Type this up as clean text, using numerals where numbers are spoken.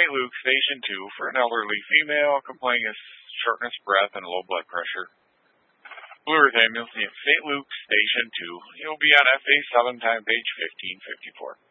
St. Luke, Station 2, for an elderly female complaining of shortness of breath and low blood pressure. Blue Earth Ambulance, St. Luke, Station 2. You'll be on FA7, time page 1554.